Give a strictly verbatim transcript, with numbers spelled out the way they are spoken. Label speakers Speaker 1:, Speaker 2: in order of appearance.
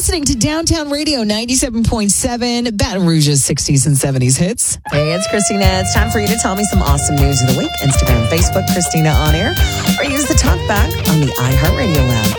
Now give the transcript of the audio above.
Speaker 1: listening to Downtown Radio ninety-seven point seven, Baton Rouge's sixties and seventies hits.
Speaker 2: Hey, it's Christina. It's time for you to tell me some awesome news of the week. Instagram, Facebook, Christina On Air, or use the talkback on the iHeartRadio app.